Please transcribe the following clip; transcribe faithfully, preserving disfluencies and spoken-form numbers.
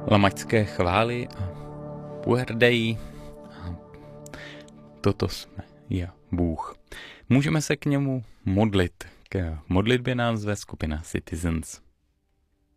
lamačské chvály a puerdejí. A toto jsme já, Bůh. Můžeme se k němu modlit. K modlitbě nás zve skupina Citizens.